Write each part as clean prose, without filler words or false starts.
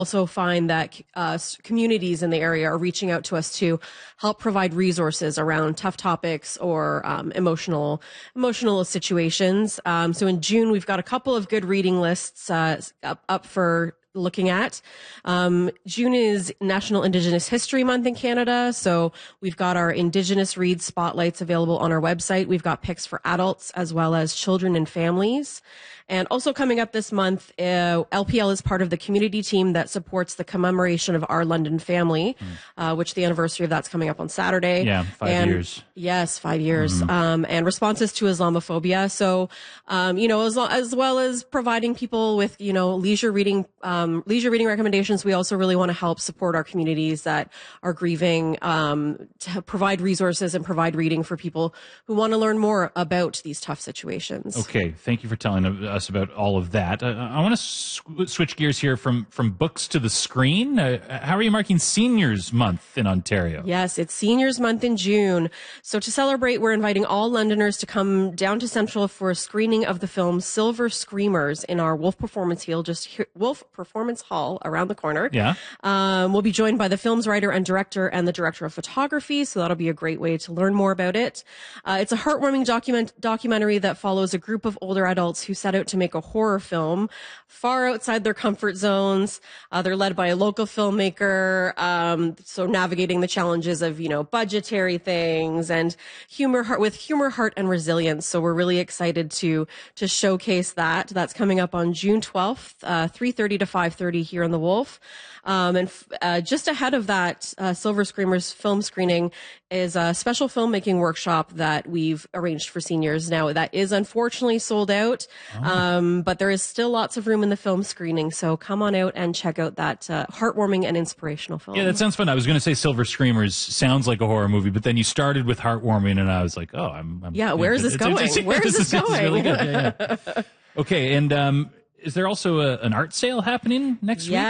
also find that communities in the area are reaching out to us to help provide resources around tough topics or emotional situations. So in June, we've got a couple of good reading lists up for looking at. June is National Indigenous History Month in Canada. So we've got our Indigenous Read spotlights available on our website. We've got picks for adults as well as children and families. And also coming up this month, LPL is part of the community team that supports the commemoration of Our London Family, which the anniversary of that's coming up on Saturday. Yeah, 5 years. Yes, 5 years. And responses to Islamophobia. So, as well as providing people with, leisure reading recommendations, we also really want to help support our communities that are grieving, to provide resources and provide reading for people who want to learn more about these tough situations. Okay, thank you for telling us about all of that. I want to switch gears here from books to the screen. How are you marking Seniors Month in Ontario? Yes, it's Seniors Month in June. So to celebrate, we're inviting all Londoners to come down to Central for a screening of the film Silver Screamers in our Wolf Performance Hall around the corner. Yeah. We'll be joined by the film's writer and director and the director of photography, so that'll be a great way to learn more about it. It's a heartwarming documentary that follows a group of older adults who set out to make a horror film far outside their comfort zones. They're led by a local filmmaker, so navigating the challenges of, budgetary things and humor, heart, and resilience. So we're really excited to showcase that. That's coming up on June 12th, 3:30 to 5:30 here in the Wolf. Just ahead of that, Silver Screamers film screening is a special filmmaking workshop that we've arranged for seniors. Now, that is unfortunately sold out, but there is still lots of room in the film screening. So come on out and check out that heartwarming and inspirational film. Yeah, that sounds fun. I was going to say Silver Screamers sounds like a horror movie, but then you started with heartwarming, and I was like, oh, where is this going? Where is this going? Really good. Yeah. Okay, and is there also an art sale happening next week?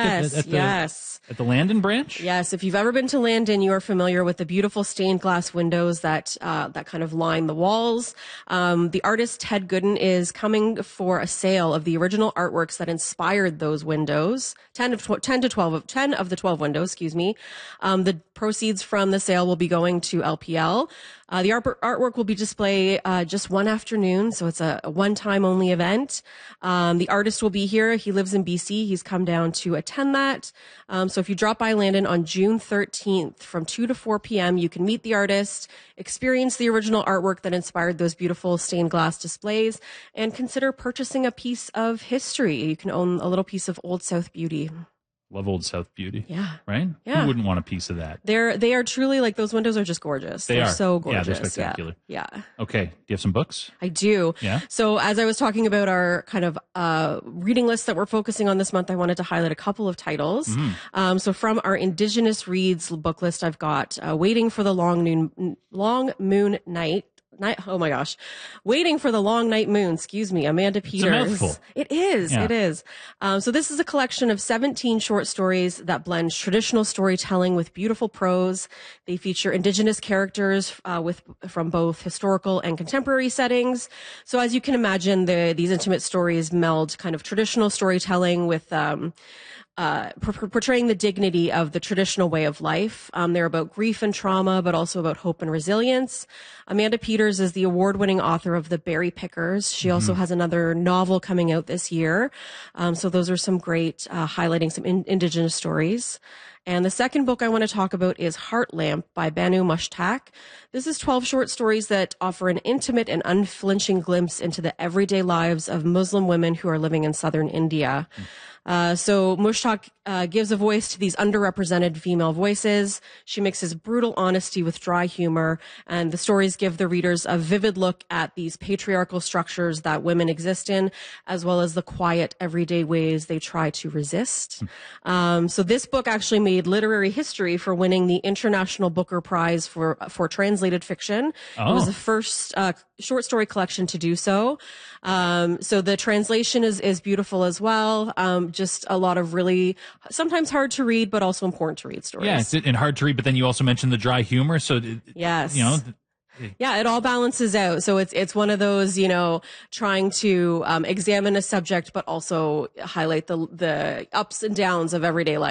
Yes. At the Landon branch? Yes. If you've ever been to Landon, you are familiar with the beautiful stained glass windows that kind of line the walls. The artist Ted Gooden is coming for a sale of the original artworks that inspired those windows. 10 of the 12 windows, excuse me. The proceeds from the sale will be going to LPL. The artwork will be displayed just one afternoon, so it's a one-time only event. The artist will be here. He lives in BC. He's come down to attend that. So if you drop by Landon on June 13th from 2 to 4 p.m., you can meet the artist, experience the original artwork that inspired those beautiful stained glass displays, and consider purchasing a piece of history. You can own a little piece of Old South beauty. Love Old South beauty. Yeah. Right? Yeah. Who wouldn't want a piece of that? They are truly, like, those windows are just gorgeous. They're so gorgeous. Yeah, they're spectacular. Yeah. Okay. Do you have some books? I do. Yeah. So as I was talking about our kind of reading list that we're focusing on this month, I wanted to highlight a couple of titles. So from our Indigenous Reads book list, I've got Waiting for the Long Moon Night. Oh my gosh. Waiting for the Long Night Moon, Amanda Peters. It's a mouthful. It is. Yeah. It is. So this is a collection of 17 short stories that blend traditional storytelling with beautiful prose. They feature Indigenous characters from both historical and contemporary settings. So as you can imagine, these intimate stories meld kind of traditional storytelling with portraying the dignity of the traditional way of life. They're about grief and trauma, but also about hope and resilience. Amanda Peters is the award-winning author of The Berry Pickers. She also has another novel coming out this year. So those are some great, highlighting some Indigenous stories. And the second book I want to talk about is Heart Lamp by Banu Mushtaq. This is 12 short stories that offer an intimate and unflinching glimpse into the everyday lives of Muslim women who are living in southern India. So Mushtaq gives a voice to these underrepresented female voices. She mixes brutal honesty with dry humor, and the stories give the readers a vivid look at these patriarchal structures that women exist in, as well as the quiet, everyday ways they try to resist. So this book actually made literary history for winning the International Booker Prize for translated fiction. It was the first short story collection to do so. So the translation is beautiful as well. Just a lot of really sometimes hard to read, but also important to read stories. Yeah, and hard to read, but then you also mentioned the dry humor. So yes, Yeah, it all balances out. So it's one of those, trying to examine a subject, but also highlight the ups and downs of everyday life.